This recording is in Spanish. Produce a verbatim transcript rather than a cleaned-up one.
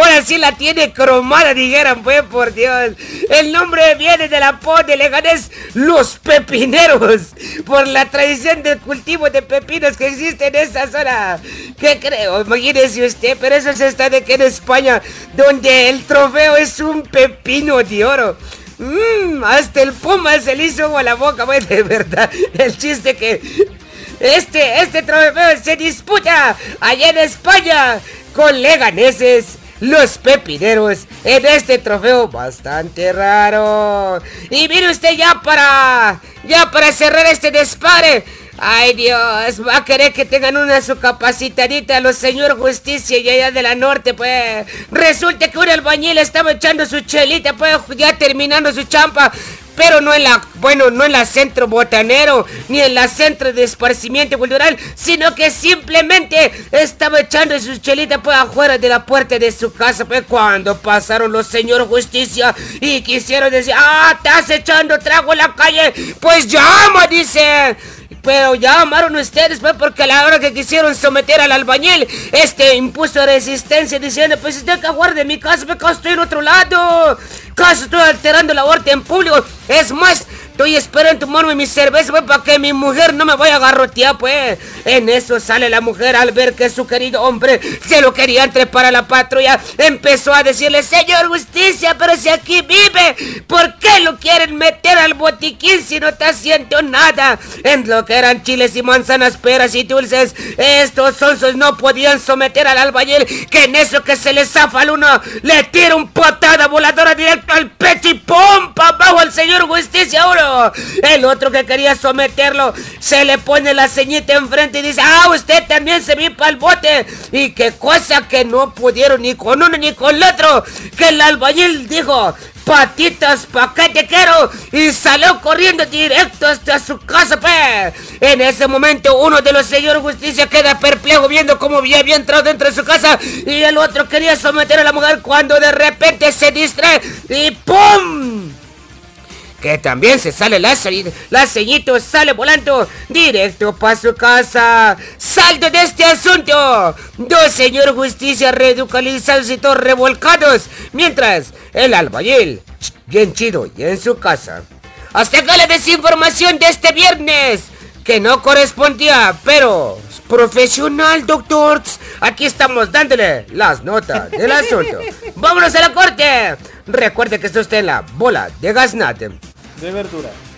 ahora sí la tiene cromada, dijeran, pues, por Dios. El nombre viene del apodo de Leganés, los pepineros, por la tradición del cultivo de pepinos que existe en esa zona. ¿Qué creo? Imagínese usted, pero eso se está de que en España, donde el trofeo es un pepino de oro. Mmm, hasta el Puma se le hizo a la boca, pues, de verdad. El chiste que este, este trofeo se disputa allá en España con leganeses, los pepineros, en este trofeo bastante raro. Y mire usted, ya para, ya para cerrar este despadre, ay Dios, va a querer que tengan una su capacitadita los señor Justicia y allá de la norte, pues. Resulta que un albañil estaba echando su chelita, pues, ya terminando su champa. Pero no en la, bueno, no en la centro botanero, ni en la centro de esparcimiento cultural, sino que simplemente estaba echando su chelita, pues, afuera de la puerta de su casa, pues, cuando pasaron los señor Justicia y quisieron decir, ah, estás echando trago en la calle, pues llama, dice. Pero llamaron ustedes, pues, porque a la hora que quisieron someter al albañil, este impuso resistencia diciendo, pues, usted que aguarde mi casa, porque estoy en otro lado. Caso estoy alterando la orden en público. Es más, estoy esperando tomarme mi cerveza, pues, para que mi mujer no me vaya a garrotear, pues. En eso sale la mujer al ver que su querido hombre se lo quería trepar a la patrulla. Empezó a decirle, señor Justicia, pero si aquí vive, ¿por qué lo quieren meter al botiquín si no está haciendo nada? En lo que eran chiles y manzanas, peras y dulces, estos sonsos no podían someter al albañil, que en eso que se le zafa al uno, le tira un patada voladora directo al pecho y ¡pum! ¡Pa abajo al señor Justicia uno! El otro que quería someterlo, se le pone la ceñita enfrente y dice, ah, usted también se vio para el bote. Y qué cosa que no pudieron ni con uno ni con el otro, que el albañil dijo, patitas, pa' qué te quiero, y salió corriendo directo hasta su casa, pues. En ese momento uno de los señores Justicia queda perplejo viendo cómo había entrado dentro de su casa, y el otro quería someter a la mujer cuando de repente se distrae y ¡pum! Que también se sale la, la ceñito, sale volando directo para su casa. ¡Saldo de este asunto! Dos señor Justicia reducalizados y todos revolcados, mientras el albañil, bien chido y en su casa. Hasta acá la desinformación de este viernes, que no correspondía, pero profesional, doctor. Aquí estamos dándole las notas del asunto. ¡Vámonos a la corte! Recuerde que esto está en la bola de Gaznate de verdura.